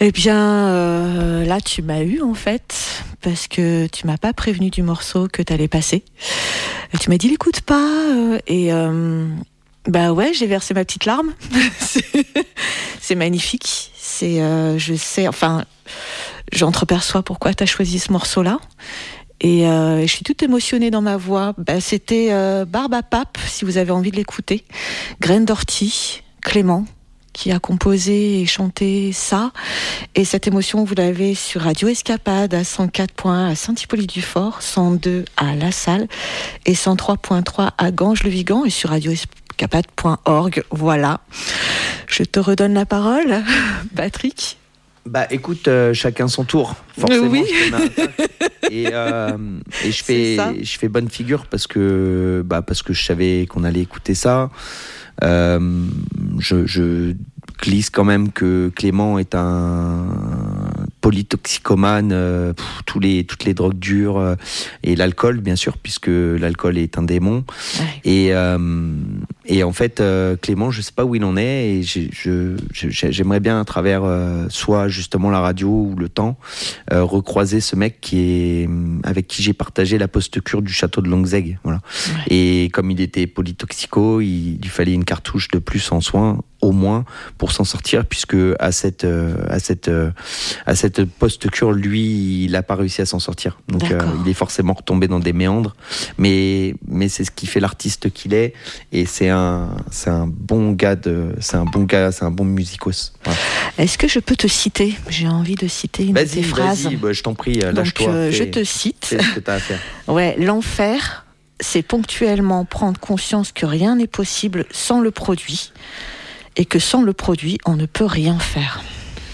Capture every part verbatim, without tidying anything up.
Eh bien, euh, là, tu m'as eu, en fait, parce que tu m'as pas prévenu du morceau que t'allais passer. Et tu m'as dit, l'écoute pas, euh, et euh, bah ouais, j'ai versé ma petite larme. c'est, c'est magnifique. C'est, euh, je sais, enfin, j'entreperçois pourquoi t'as choisi ce morceau-là. Et euh, je suis toute émotionnée dans ma voix. Bah, c'était euh, Barbe à Pape, si vous avez envie de l'écouter. Graine d'ortie, Clément, qui a composé et chanté ça. Et cette émotion, vous l'avez sur Radio Escapade à cent quatre point un à Saint-Hippolyte-du-Fort, cent deux à La Salle et cent trois point trois à Ganges-le-Vigan et sur radio escapade point org. Voilà. Je te redonne la parole, Patrick. Bah écoute, euh, chacun son tour. Forcément, oui. je te mets un tac. Et, euh, et je fais, je fais bonne figure parce que, bah, parce que je savais qu'on allait écouter ça. Euh, je, je glisse quand même que Clément est un polytoxicomane, euh, pff, tous les, toutes les drogues dures euh, et l'alcool, bien sûr, puisque l'alcool est un démon. Ouais. Et, euh, et en fait, euh, Clément, je sais pas où il en est, et je, je, je, j'aimerais bien, à travers euh, soit justement la radio ou le temps, euh, recroiser ce mec qui est, avec qui j'ai partagé la post-cure du château de Longzeg. Voilà. Ouais. Et comme il était polytoxico, il lui fallait une cartouche de plus en soins, au moins, pour s'en sortir, puisque à cette, euh, à cette, euh, à cette post-cure, lui, il n'a pas réussi à s'en sortir. Donc, euh, il est forcément retombé dans des méandres. Mais, mais c'est ce qui fait l'artiste qu'il est. Et c'est un, c'est un bon gars, de, c'est un bon gars, c'est un bon musicos. Voilà. Est-ce que je peux te citer ? J'ai envie de citer une vas-y, de tes phrases. Vas-y, bah, je t'en prie, lâche-toi. Donc, euh, fais, je te cite. Fais ce que t'as à faire. Ouais, l'enfer, c'est ponctuellement prendre conscience que rien n'est possible sans le produit. Et que sans le produit, on ne peut rien faire.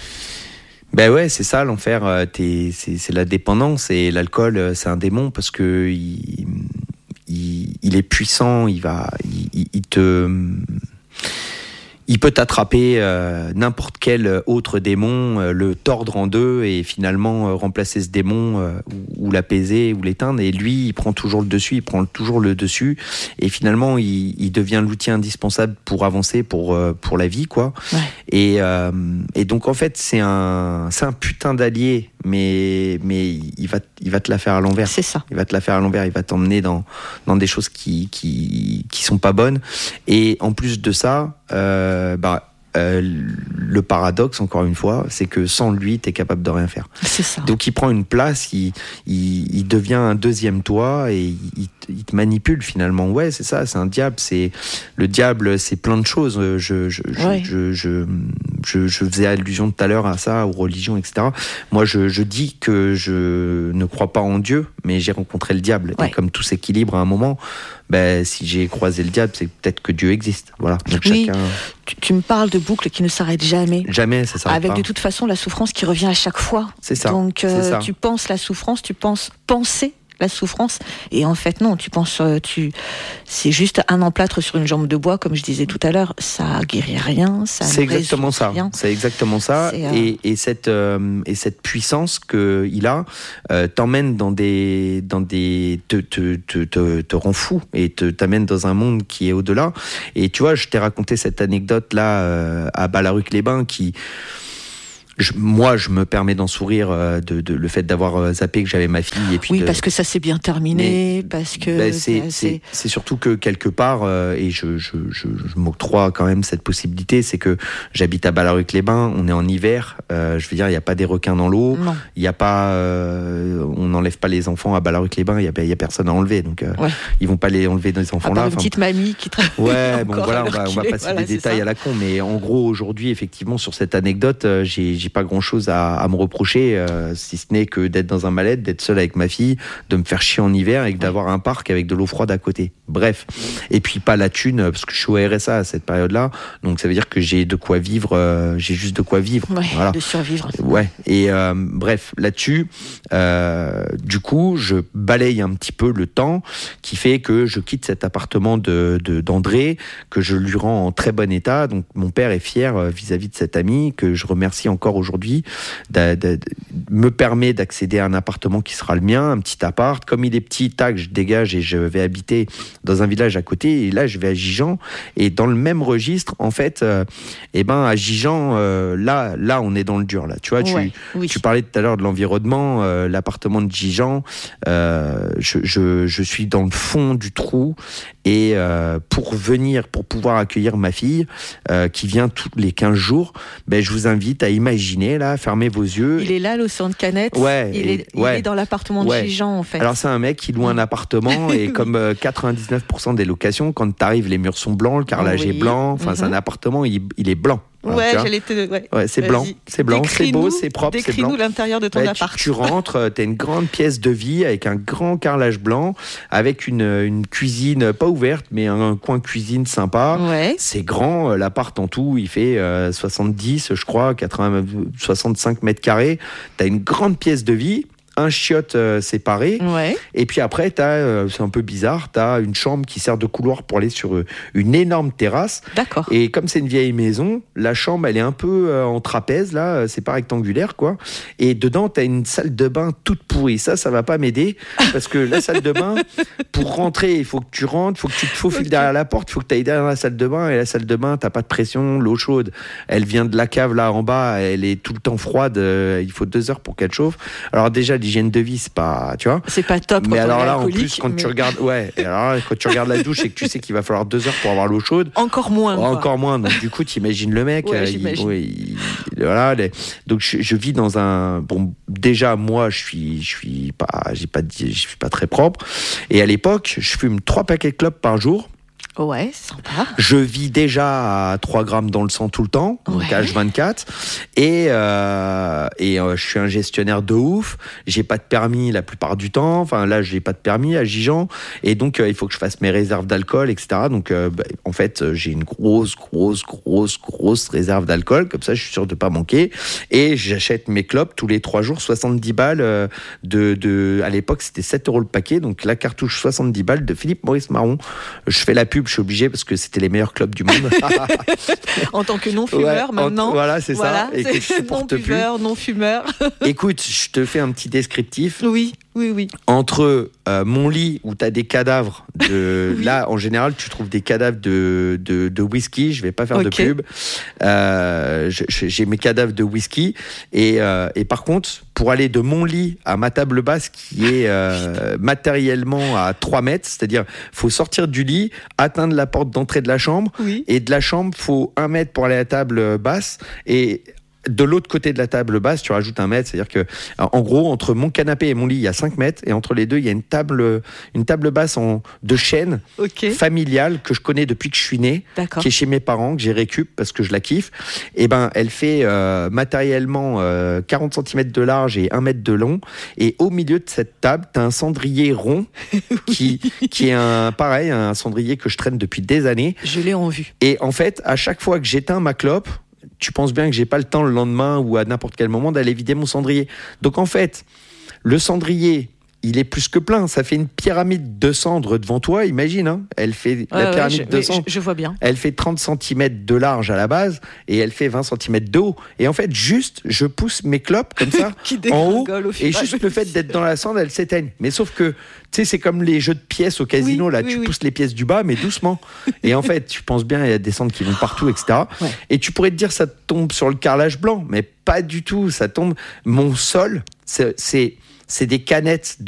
Ben ouais, c'est ça l'enfer. Euh, t'es, c'est, c'est la dépendance, et l'alcool, c'est un démon parce que il, il, il est puissant. Il va, il, il te, il peut t'attraper euh, n'importe quel autre démon, euh, le tordre en deux et finalement euh, remplacer ce démon euh, ou, ou l'apaiser ou l'éteindre. Et lui, il prend toujours le dessus, il prend toujours le dessus. Et finalement, il, il devient l'outil indispensable pour avancer, pour euh, pour la vie, quoi. Ouais. Et euh, et donc en fait, c'est un c'est un putain d'allié, mais mais il va il va te la faire à l'envers. C'est ça. Il va te la faire à l'envers. Il va t'emmener dans dans des choses qui qui qui sont pas bonnes. Et en plus de ça. Euh, bah, euh, le paradoxe, encore une fois, c'est que sans lui, t'es capable de rien faire. C'est ça. Donc il prend une place, il, il, il devient un deuxième toi et il, il te manipule finalement. Ouais, c'est ça, c'est un diable. C'est le diable, c'est plein de choses. Je, je, ouais. je, je, je, je faisais allusion tout à l'heure à ça, aux religions, et cetera. Moi, je, je dis que je ne crois pas en Dieu, mais j'ai rencontré le diable. Ouais. Et comme tout s'équilibre à un moment. Ben, si j'ai croisé le diable, c'est peut-être que Dieu existe. Voilà. Donc oui, chacun... tu, tu me parles de boucles qui ne s'arrêtent jamais. Jamais, ça s'arrête Avec pas. de toute façon la souffrance qui revient à chaque fois. C'est ça. Donc euh, c'est ça. tu penses la souffrance, tu penses penser la souffrance, et en fait non, tu penses, tu, c'est juste un emplâtre sur une jambe de bois, comme je disais tout à l'heure, ça guérit rien, ça c'est ne exactement ça. Rien. C'est exactement ça. C'est, euh... et, et cette euh, et cette puissance que il a euh, t'emmène dans des dans des te te te te, te rend fou et te t'amène dans un monde qui est au-delà. Et tu vois, je t'ai raconté cette anecdote là euh, à Ballaruc-les-Bains qui Je, moi, je me permets d'en sourire euh, de, de le fait d'avoir zappé que j'avais ma fille. Et puis oui, de... parce que ça s'est bien terminé, mais, parce que ben c'est, c'est, c'est, c'est surtout que quelque part, euh, et je, je, je, je m'octroie quand même cette possibilité, c'est que j'habite à Ballaruc-les-Bains, on est en hiver, euh, je veux dire, il n'y a pas des requins dans l'eau, il n'y a pas, euh, on n'enlève pas les enfants à Ballaruc-les-Bains, il n'y a, y a personne à enlever, donc euh, ouais. Ils vont pas les enlever des enfants là. Une petite mamie qui travaille. Ouais, bon voilà, on va, on va passer voilà, des détails ça. À la con, mais en gros aujourd'hui, effectivement, sur cette anecdote, euh, j'ai, j'ai pas grand chose à, à me reprocher, euh, si ce n'est que d'être dans un mal-être, d'être seul avec ma fille, de me faire chier en hiver et d'avoir un parc avec de l'eau froide à côté. Bref. Et puis pas la thune, parce que je suis au R S A à cette période-là, donc ça veut dire que j'ai de quoi vivre, euh, j'ai juste de quoi vivre. Ouais, voilà. De survivre. Ouais. Et euh, bref, là-dessus, euh, du coup, je balaye un petit peu le temps qui fait que je quitte cet appartement de, de, d'André, que je lui rends en très bon état. Donc mon père est fier vis-à-vis de cet ami, que je remercie encore aujourd'hui de, de, de, me permet d'accéder à un appartement qui sera le mien, un petit appart. Comme il est petit, tac, je dégage et je vais habiter dans un village à côté. Et là, je vais à Gijan. Et dans le même registre, en fait, euh, eh ben, à Gijan, euh, là, là, on est dans le dur. Là. Tu vois, tu, ouais, oui. tu parlais tout à l'heure de l'environnement, euh, l'appartement de Gijan. Euh, je, je, je suis dans le fond du trou. Et euh, pour venir, pour pouvoir accueillir ma fille, euh, qui vient tous les quinze jours, ben, je vous invite à imaginer, là, fermez vos yeux. Il est là, l'océan de Canettes. Ouais, il, et, est, il ouais, est dans l'appartement de ouais. Gijan, en fait. Alors, c'est un mec qui loue un appartement et comme euh, quatre-vingt-dix-neuf pour cent des locations, quand tu arrives, les murs sont blancs, le carrelage oui. est blanc. Enfin, mm-hmm. c'est un appartement, il, il est blanc. Ouais, j'allais te. Ouais, ouais c'est blanc, c'est blanc, c'est beau, c'est propre, c'est blanc. Décris-nous l'intérieur de ton bah, appart. Tu, tu rentres, tu as une grande pièce de vie avec un grand carrelage blanc, avec une, une cuisine pas ouverte, mais un coin cuisine sympa. Ouais. C'est grand, l'appart en tout, il fait euh, soixante-dix, je crois, quatre-vingts, soixante-cinq mètres carrés. Tu as une grande pièce de vie. Un chiotte euh, séparé, ouais. et puis après, t'as, euh, c'est un peu bizarre, tu as une chambre qui sert de couloir pour aller sur euh, une énorme terrasse. D'accord. Et comme c'est une vieille maison, la chambre, elle est un peu euh, en trapèze, là, c'est pas rectangulaire, quoi. Et dedans, tu as une salle de bain toute pourrie. Ça, ça va pas m'aider, parce que la salle de bain, pour rentrer, il faut que tu rentres, il faut que tu te faufiles okay. derrière la porte, il faut que tu ailles derrière la salle de bain, et la salle de bain, t'as pas de pression, l'eau chaude, elle vient de la cave, là, en bas, elle est tout le temps froide, euh, il faut deux heures pour qu'elle chauffe. Alors déjà, l'hygiène de vie, c'est pas, tu vois. C'est pas top. Mais alors là, en plus, quand mais... tu regardes, ouais, et alors là, quand tu regardes la douche et que tu sais qu'il va falloir deux heures pour avoir l'eau chaude. Encore moins. Oh, encore moins. Donc du coup, t'imagines le mec. Ouais, euh, il, ouais, il, voilà. Les, donc je, je vis dans un. Bon, déjà moi, je suis, je suis pas, j'ai pas, je suis pas très propre. Et à l'époque, je fume trois paquets de clopes par jour. Ouais, sympa. Je vis déjà à trois grammes dans le sang tout le temps, donc ouais. H vingt-quatre. Et, euh, et euh, je suis un gestionnaire de ouf. J'ai pas de permis la plupart du temps. Enfin, là, j'ai pas de permis à Gijan. Et donc, euh, il faut que je fasse mes réserves d'alcool, et cetera. Donc, euh, bah, en fait, j'ai une grosse, grosse, grosse, grosse réserve d'alcool. Comme ça, je suis sûr de pas manquer. Et j'achète mes clopes tous les trois jours, soixante-dix balles. Euh, de, de, à l'époque, c'était sept euros le paquet. Donc, la cartouche soixante-dix balles de Philippe Maurice Marron. Je fais la pub. Je suis obligé parce que c'était les meilleurs clubs du monde. En tant que non-fumeur, ouais, maintenant. En, voilà, c'est voilà, ça. Et que je supporte plus. Non-buveur, non-fumeur. Écoute, je te fais un petit descriptif. Oui, oui, oui. Entre euh, mon lit où tu as des cadavres, de, oui. Là, en général, tu trouves des cadavres de, de, de whisky. Je vais pas faire okay. de pub. Euh, je, j'ai mes cadavres de whisky. Et, euh, et par contre, pour aller de mon lit à ma table basse qui est euh, matériellement à trois mètres, c'est-à-dire faut sortir du lit, atteindre la porte d'entrée de la chambre, oui. et de la chambre, faut un mètre pour aller à la table basse, et de l'autre côté de la table basse, tu rajoutes un mètre, c'est-à-dire que, en gros, entre mon canapé et mon lit, il y a cinq mètres, et entre les deux, il y a une table, une table basse en, de chêne, okay. familiale, que je connais depuis que je suis né, D'accord. qui est chez mes parents, que j'ai récup parce que je la kiffe. Et ben, elle fait euh, matériellement euh, quarante centimètres de large et un mètre de long, et au milieu de cette table, t'as un cendrier rond, oui. qui, qui est un, pareil, un cendrier que je traîne depuis des années. Je l'ai en vue. Et en fait, à chaque fois que j'éteins ma clope, tu penses bien que j'ai pas le temps le lendemain ou à n'importe quel moment d'aller vider mon cendrier. Donc en fait, le cendrier, il est plus que plein. Ça fait une pyramide de cendres devant toi, imagine. Hein, elle fait ouais, la pyramide ouais, je, de cendres. Je, je vois bien. Elle fait trente centimètres de large à la base et elle fait vingt centimètres de haut. Et en fait, juste, je pousse mes clopes comme ça en haut. Au et juste le fait d'être dans la cendre, elles s'éteignent. Mais sauf que, tu sais, c'est comme les jeux de pièces au casino. Oui, là, oui, tu oui. pousses les pièces du bas, mais doucement. Et en fait, tu penses bien, il y a des cendres qui vont partout, et cetera. Ouais. Et tu pourrais te dire, ça tombe sur le carrelage blanc. Mais pas du tout. Ça tombe. Mon sol, c'est, c'est, c'est des canettes